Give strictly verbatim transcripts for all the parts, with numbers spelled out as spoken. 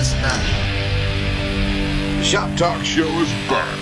Vista. The Shop Talk Show is back.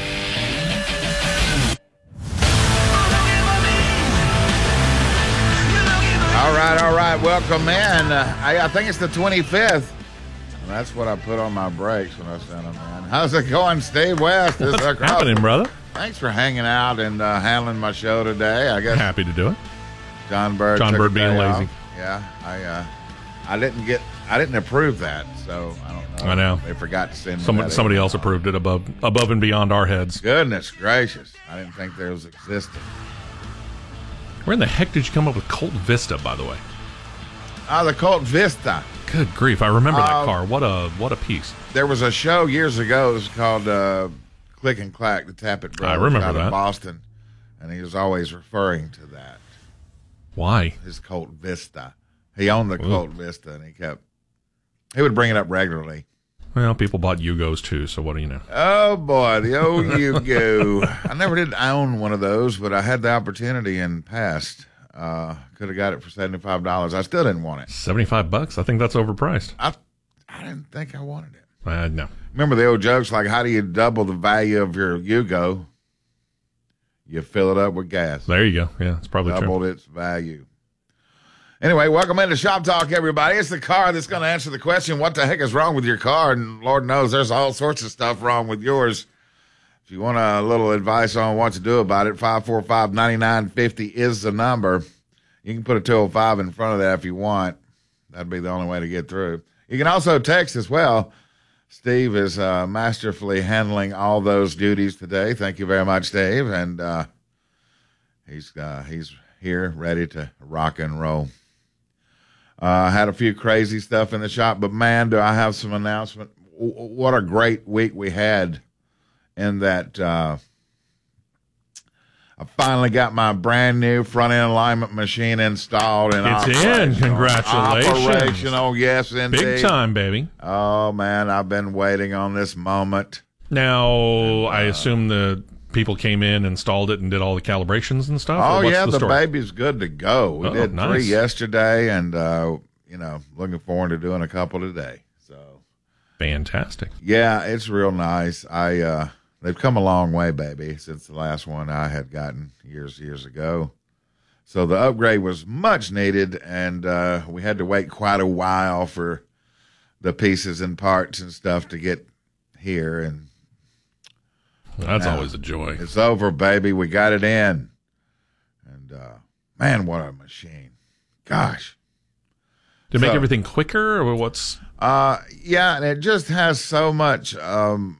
All right, all right. Welcome in. Uh, I, I think it's the twenty-fifth. That's what I put on my brakes when I sent them in. How's it going, Steve West? This What's is happening, brother? Thanks for hanging out and uh, handling my show today. I guess Happy to do it. John Bird. John took Bird a being day lazy. off. Yeah, I uh, I didn't get I didn't approve that, so I don't know. I know. They forgot to send me Somebody, that somebody email. else approved it above above and beyond our heads. Goodness gracious! I didn't think those existed. Where in the heck did you come up with Colt Vista, by the way? Ah, the Colt Vista. Good grief! I remember that Uh, car. What a what a piece. There was a show years ago. It was called uh, Click and Clack, the Tappet Brothers. I remember out of that. Boston, and he was always referring to that. Why? His Colt Vista. He owned the Ooh. Colt Vista, and he kept he would bring it up regularly. Well, people bought Yugos too, so what do you know? Oh boy, the old Yugo. I never did own one of those, but I had the opportunity in the past. Uh, could have got it for seventy-five dollars. I still didn't want it. Seventy-five bucks. I think that's overpriced. I I didn't think I wanted it. Uh, no. Remember the old jokes like, how do you double the value of your Yugo? You fill it up with gas. There you go. Yeah, it's probably true. Doubled its value. Anyway, welcome into Shop Talk, everybody. It's the car that's going to answer the question, what the heck is wrong with your car? And Lord knows there's all sorts of stuff wrong with yours. If you want a little advice on what to do about it, five four five, nine nine five zero is the number. You can put a two oh five in front of that if you want. That'd be the only way to get through. You can also text as well. Steve is uh, masterfully handling all those duties today. Thank you very much, Dave. And uh, he's uh, he's here, ready to rock and roll. I uh, had a few crazy stuff in the shop, but man, do I have some announcement. W- what a great week we had in that. Uh, I finally got my brand new front end alignment machine installed. And It's in. operational. Congratulations. Operational, yes, indeed. Big time, baby. Oh, man, I've been waiting on this moment. Now, I assume the people came in, installed it, and did all the calibrations and stuff? Oh, or what's yeah, the, the story? baby's good to go. We Oh, did nice. three yesterday, and, uh, you know, looking forward to doing a couple today. So, Fantastic. yeah, it's real nice. I uh, They've come a long way, baby, since the last one I had gotten years, years ago. So the upgrade was much needed, and uh, we had to wait quite a while for the pieces and parts and stuff to get here, and That's now always a joy. it's over, baby. We got it in. And, uh, man, what a machine. Gosh. To make So- everything quicker, or what's... Uh, yeah, and it just has so much, um,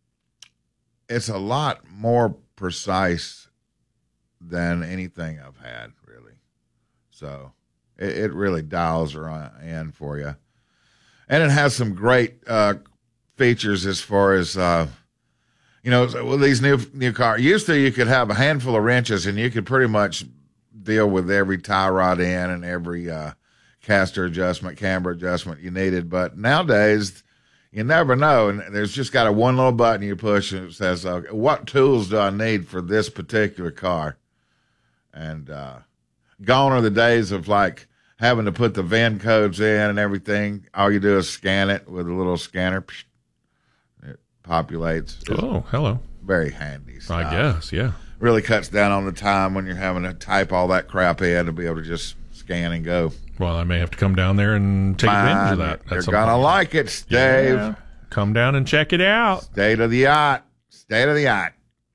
it's a lot more precise than anything I've had, really. So it, it really dials her on, in for you. And it has some great uh, features as far as, uh, you know, well, these new new cars. Used to, you could have a handful of wrenches and you could pretty much deal with every tie rod in and every uh, caster adjustment, camber adjustment you needed. But nowadays, you never know. And there's just got a one little button you push and it says, okay, what tools do I need for this particular car? And uh, gone are the days of like having to put the V I N codes in and everything. All you do is scan it with a little scanner. It populates. It's Oh, hello. very handy stuff. I guess, yeah. Really cuts down on the time when you're having to type all that crap in to be able to just scan and go. Well, I may have to come down there and take advantage of Fine. that. at You're some going to point. like it, Dave. Yeah. Come down and check it out. State of the art. State of the art.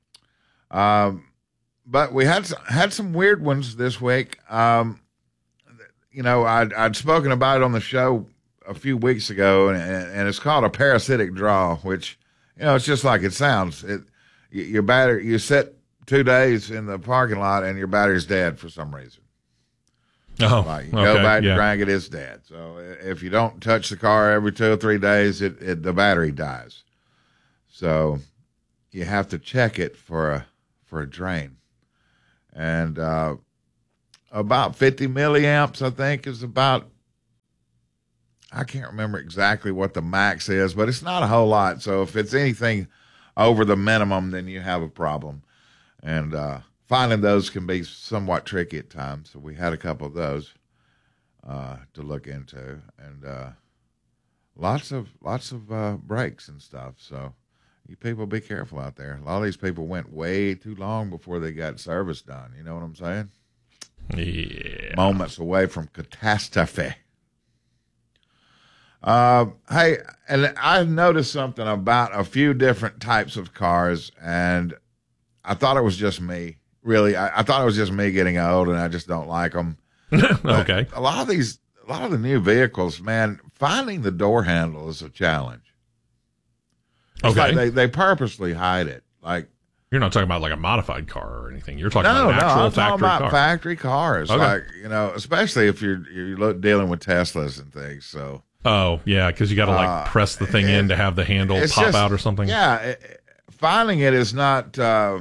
Um, but we had some, had some weird ones this week. Um, you know, I'd, I'd spoken about it on the show a few weeks ago, and, and it's called a parasitic draw, which, you know, it's just like it sounds. It, your battery, you sit two days in the parking lot, and your battery's dead for some reason. Oh, Like you okay, go back yeah. and crank it, it's dead. So if you don't touch the car every two or three days, it, it the battery dies. So you have to check it for a for a drain. And uh, about fifty milliamps, I think, is about. I can't remember exactly what the max is, but it's not a whole lot. So if it's anything over the minimum, then you have a problem. And uh, finding those can be somewhat tricky at times. So we had a couple of those uh, to look into. And uh, lots of lots of uh, breaks and stuff. So you people be careful out there. A lot of these people went way too long before they got service done. You know what I'm saying? Yeah. Moments away from catastrophe. Uh, hey, and I've noticed something about a few different types of cars, and I thought it was just me. Really, I, I thought it was just me getting old, and I just don't like them. Okay. A lot of these, a lot of the new vehicles, man, finding the door handle is a challenge. It's Okay. like they, they purposely hide it. Like, You're not talking about like a modified car or anything. You're talking no, about an no, actual I'm factory talking about car. factory cars. Okay. Like, you know, especially if you're you're lo- dealing with Teslas and things. So Oh, yeah, because you got to like Uh, press the thing it- in to have the handle it's pop just- out or something. Yeah, it, it- finding it is not. Uh,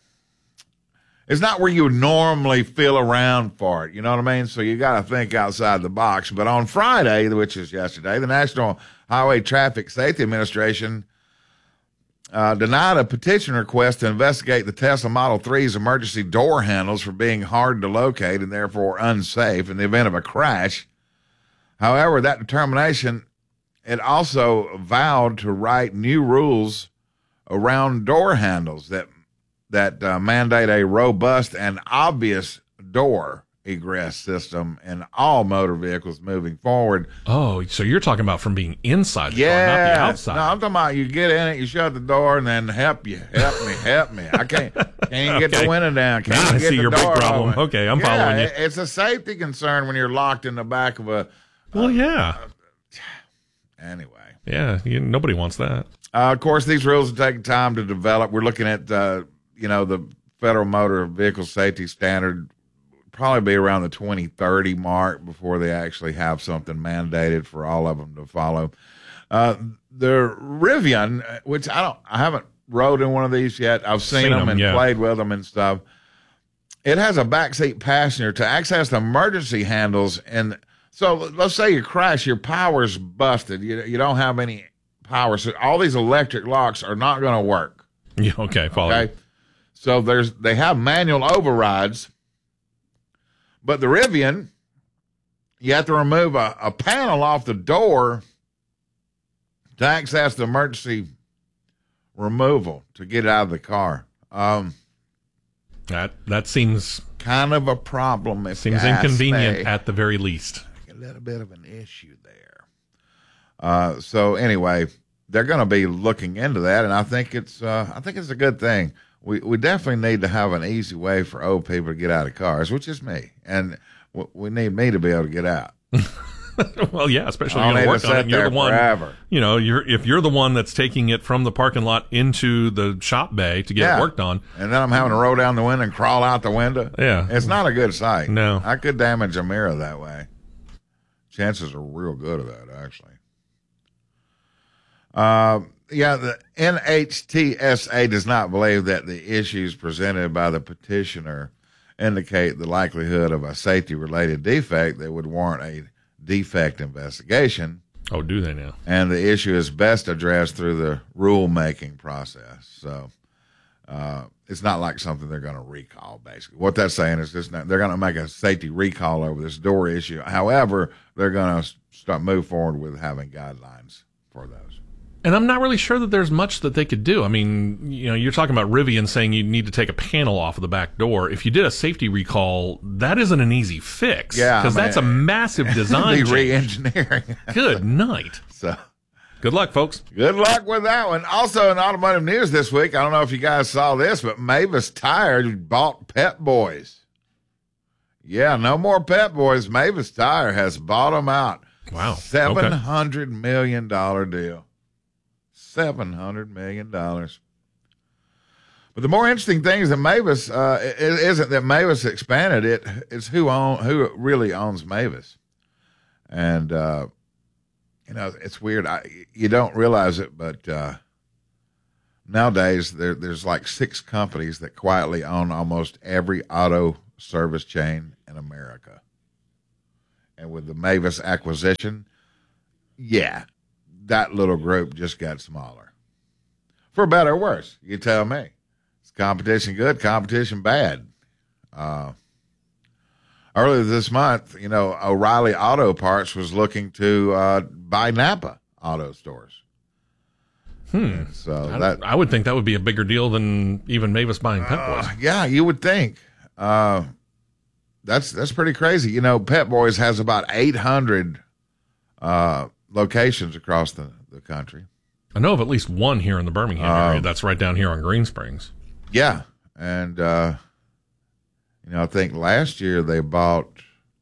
it's not where you would normally feel around for it. You know what I mean? So you got to think outside the box. But on Friday, which is yesterday, the National Highway Traffic Safety Administration uh, denied a petition request to investigate the Tesla Model three's emergency door handles for being hard to locate and therefore unsafe in the event of a crash. However, that determination, it also vowed to write new rules around door handles that that uh, mandate a robust and obvious door egress system in all motor vehicles moving forward. Oh, so you're talking about from being inside the Yeah, car, not the outside. no, I'm talking about you get in it, you shut the door, and then help you, help me, help me. I can't, can't even get Okay. the window down. Can't Now even I get see the your big door problem. open. Okay, I'm Yeah, following you. it- It's a safety concern when you're locked in the back of a. Well, yeah. Anyway. Yeah, you, nobody wants that. Uh, of course, these rules are taking time to develop. We're looking at, uh, you know, the Federal Motor Vehicle Safety Standard probably be around the twenty thirty mark before they actually have something mandated for all of them to follow. Uh, the Rivian, which I don't, I haven't rode in one of these yet. I've seen, Seen them them, and yeah. played with them and stuff. It has a backseat passenger to access the emergency handles. And so let's say you crash, your power's busted. You, you don't have any power. So all these electric locks are not going to work. Yeah, okay, follow. Okay. So there's, they have manual overrides, but the Rivian, you have to remove a, a panel off the door to access the emergency removal to get it out of the car. Um, That that seems kind of a problem. If seems you ask inconvenient me. at the very least. A little bit of an issue there. Uh, so anyway, they're going to be looking into that, and I think it's uh, I think it's a good thing. We we definitely need to have an easy way for old people to get out of cars, which is me, and w- we need me to be able to get out. Well, yeah, especially I you're don't going need to to work on it. sit And you're there the one, forever. you know, you're if you're the one that's taking it from the parking lot into the shop bay to get Yeah. it worked on. And then I'm having to roll down the window and crawl out the window. Yeah. It's not a good sight. No. I could damage a mirror that way. Chances are real good of that, actually. Uh, yeah, the N H T S A does not believe that the issues presented by the petitioner indicate the likelihood of a safety-related defect that would warrant a defect investigation. Oh, do they now? And the issue is best addressed through the rule-making process. So uh, it's not like something they're going to recall, basically. What that's saying is just not, they're going to make a safety recall over this door issue. However, they're going to start move forward with having guidelines for those. And I'm not really sure that there's much that they could do. I mean, you know, you're talking about Rivian saying you need to take a panel off of the back door. If you did a safety recall, that isn't an easy fix. Yeah, I because mean, that's a massive design The change. re-engineering. Good night. So Good luck, folks. good luck with that one. Also in automotive news this week, I don't know if you guys saw this, but Mavis Tire bought Pep Boys. Yeah, no more Pep Boys. Mavis Tire has bought them out. Wow. seven hundred million dollars deal. seven hundred million dollars. But the more interesting thing is that Mavis, uh, it isn't that Mavis expanded it, it's who own, who really owns Mavis. And, uh, you know, it's weird. I, you don't realize it, but uh, nowadays there, there's like six companies that quietly own almost every auto service chain in America. And with the Mavis acquisition, yeah, that little group just got smaller. For better or worse, you tell me. Is competition good? Competition bad? Uh, earlier this month, you know, O'Reilly Auto Parts was looking to uh, buy Napa auto stores. Hmm. So I, that I would think that would be a bigger deal than even Mavis buying Pet Boys. uh, yeah, you would think. Uh, that's that's pretty crazy. You know, Pet Boys has about eight hundred uh, locations across the, the country. I know of at least one here in the Birmingham area. Um, That's right down here on Green Springs. Yeah, and uh, you know, I think last year they bought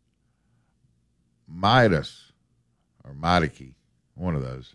Midas or Midakey, one of those.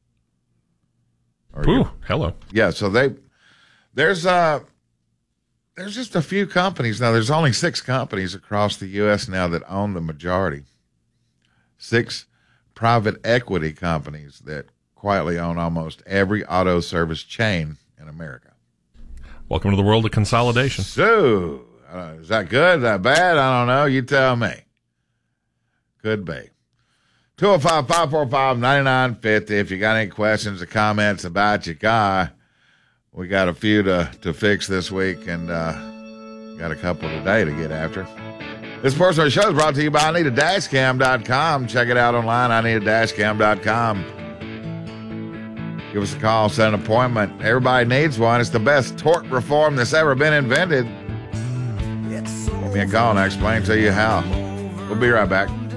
Or Ooh, you- hello. yeah, so they there's uh there's just a few companies now. There's only six companies across the U S now that own the majority. Six private equity companies that quietly own almost every auto service chain in America. Welcome to the world of consolidation. So, uh, is that good? Is that bad? I don't know. You tell me. Could be. two oh five, five four five, nine nine five oh. If you got any questions or comments about your car, we got a few to, to fix this week, and uh, got a couple today to get after. This portion of the show is brought to you by I need a dash cam dot com. Check it out online, I need a dash cam dot com. Give us a call, set an appointment. Everybody needs one. It's the best tort reform that's ever been invented. Give me a call and I'll explain to you how. We'll be right back.